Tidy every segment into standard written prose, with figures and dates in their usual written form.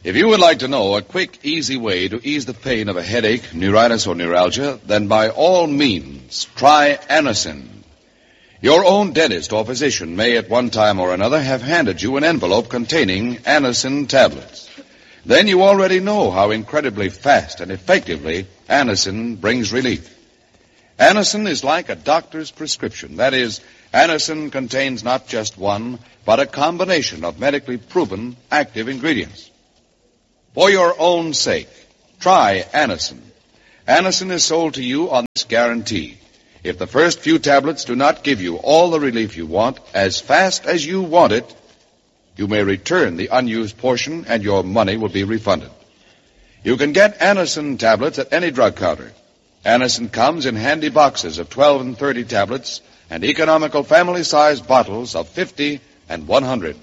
If you would like to know a quick, easy way to ease the pain of a headache, neuritis, or neuralgia, then by all means, try Anacin. Your own dentist or physician may at one time or another have handed you an envelope containing Anacin tablets. Then you already know how incredibly fast and effectively Anacin brings relief. Anacin is like a doctor's prescription. That is, Anacin contains not just one, but a combination of medically proven active ingredients. For your own sake, try Anacin. Anacin is sold to you on this guarantee. If the first few tablets do not give you all the relief you want as fast as you want it, you may return the unused portion and your money will be refunded. You can get Anacin tablets at any drug counter. Anacin comes in handy boxes of 12 and 30 tablets and economical family-sized bottles of 50 and 100.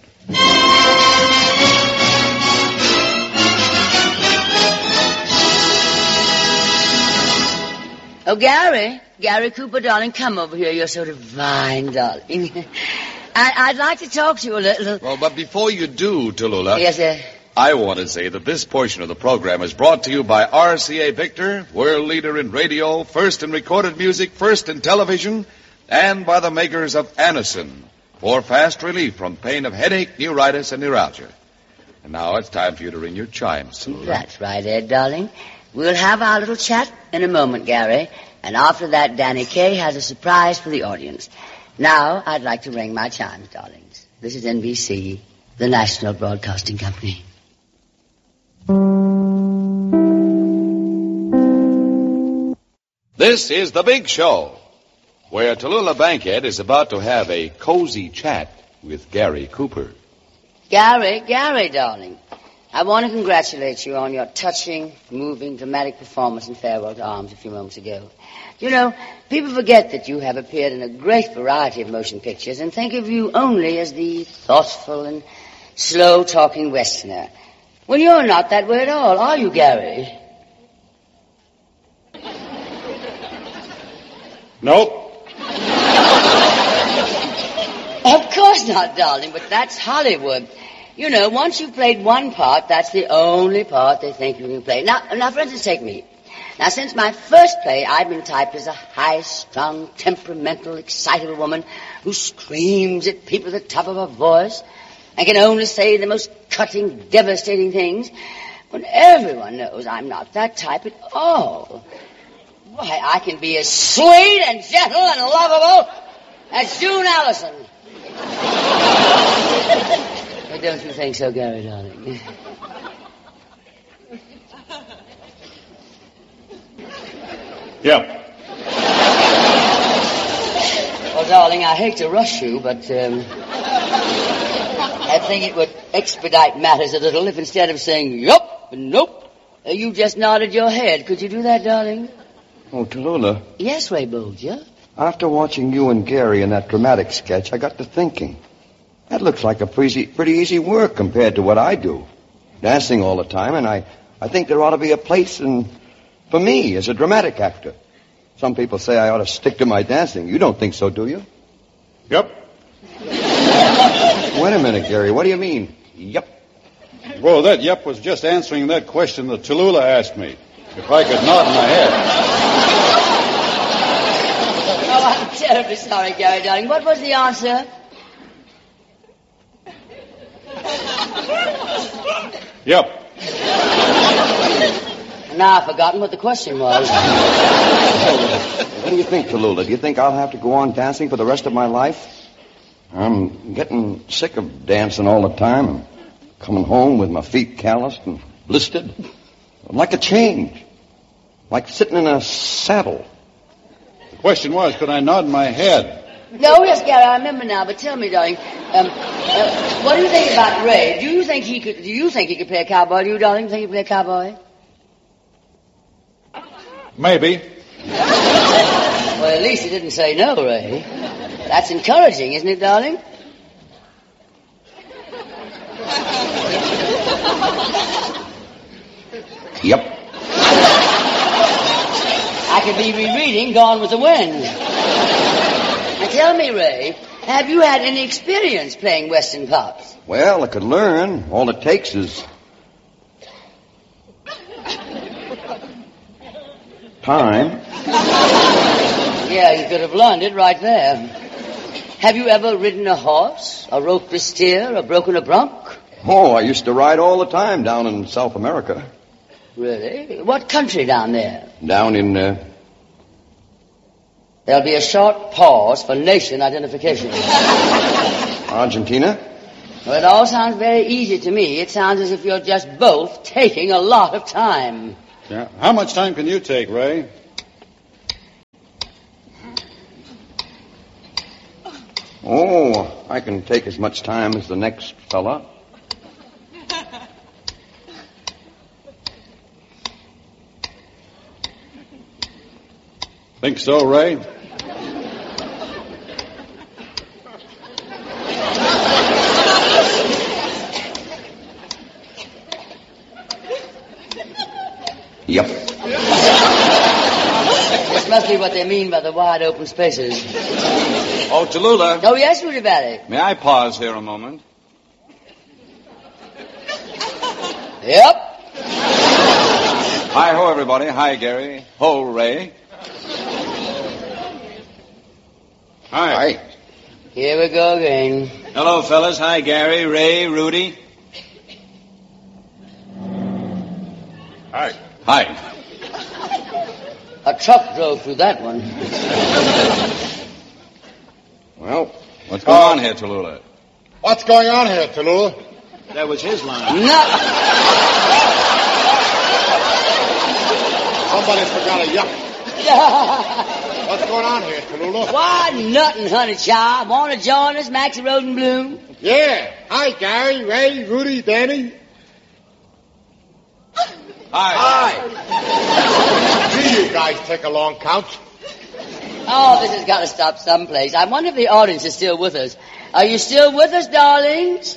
Oh, Gary Cooper, darling, come over here. You're so divine, darling. I'd like to talk to you a little. Well, but before you do, Tallulah. Yes, sir. I want to say that this portion of the program is brought to you by RCA Victor, world leader in radio, first in recorded music, first in television, and by the makers of Anacin for fast relief from pain of headache, neuritis, and neuralgia. And now it's time for you to ring your chimes, Tallulah. That's right, Ed, darling. We'll have our little chat in a moment, Gary. And after that, Danny Kaye has a surprise for the audience. Now, I'd like to ring my chimes, darlings. This is NBC, the National Broadcasting Company. This is The Big Show, where Tallulah Bankhead is about to have a cozy chat with Gary Cooper. Gary, darling. I want to congratulate you on your touching, moving, dramatic performance in Farewell to Arms a few moments ago. You know, people forget that you have appeared in a great variety of motion pictures and think of you only as the thoughtful and slow-talking Westerner. Well, you're not that way at all, are you, Gary? Nope. Of course not, darling, but that's Hollywood. You know, once you've played one part, that's the only part they think you can play. Now, for instance, take me. Now, since my first play, I've been typed as a high-strung, temperamental, excitable woman who screams at people at the top of her voice and can only say the most cutting, devastating things, when everyone knows I'm not that type at all. Why, I can be as sweet and gentle and lovable as June Allison. But don't you think so, Gary, darling? Yep. Well, darling, I hate to rush you, but I think it would expedite matters a little if instead of saying yup and nope, you just nodded your head. Could you do that, darling? Oh, Tallulah. Yes, Ray Bolger. After watching you and Gary in that dramatic sketch, I got to thinking. That looks like a pretty easy work compared to what I do. Dancing all the time, and I think there ought to be a place for me as a dramatic actor. Some people say I ought to stick to my dancing. You don't think so, do you? Yep. Wait a minute, Gary. What do you mean? Yep. Well, that yep was just answering that question that Tallulah asked me. If I could nod my head. Oh, I'm terribly sorry, Gary, darling. What was the answer? Yep. Now I've forgotten what the question was. What do you think, Tallulah? Do you think I'll have to go on dancing for the rest of my life? I'm getting sick of dancing all the time and coming home with my feet calloused and blistered. I'd like a change. Like sitting in a saddle. The question was, could I nod my head? No, yes, Gary, I remember now, but tell me, darling, what do you think about Ray? Do you think he could play a cowboy? Do you, darling, think he could play a cowboy? Maybe. Well, at least he didn't say no, Ray. That's encouraging, isn't it, darling? Yep. I could be rereading Gone with the Wind. Now tell me, Ray, have you had any experience playing Western parts? Well, I could learn. All it takes is Time? Yeah, you could have learned it right there. Have you ever ridden a horse, or roped a steer, or broken a bronc? Oh, I used to ride all the time down in South America. Really? What country down there? Down in, There'll be a short pause for nation identification. Argentina? Well, it all sounds very easy to me. It sounds as if you're just both taking a lot of time. Yeah. How much time can you take, Ray? Oh, I can take as much time as the next fella. Think so, Ray? Yep. This must be what they mean by the wide open spaces. Oh, Tallulah. Oh, yes, Rudy Valley. May I pause here a moment? Yep. Hi-ho, everybody. Hi, Gary. Ho, Ray. Hi. Here we go again. Hello, fellas. Hi, Gary, Ray, Rudy. Hi. Hi. A truck drove through that one. Well, What's going on here, Tallulah? What's going on here, Tallulah? That was his line. No. Somebody's forgot a yuck. What's going on here, Tallulah? Why, nothing, honey child. Want to join us, Maxie Rosenblum? Yeah. Hi, Gary, Ray, Rudy, Danny. Hi. Do you guys take a long couch? Oh, this has got to stop someplace. I wonder if the audience is still with us. Are you still with us, darlings?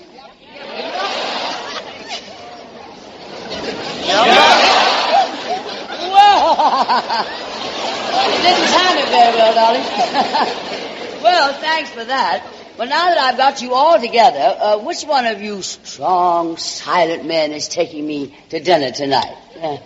Well, you didn't time it very well, darling. Well, thanks for that. Well, now that I've got you all together, which one of you strong, silent men is taking me to dinner tonight?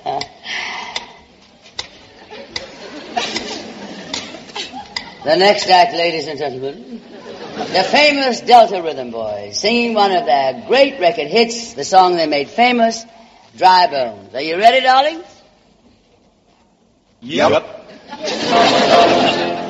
The next act, ladies and gentlemen, the famous Delta Rhythm Boys, singing one of their great record hits, the song they made famous, Dry Bones. Are you ready, darlings? Yep.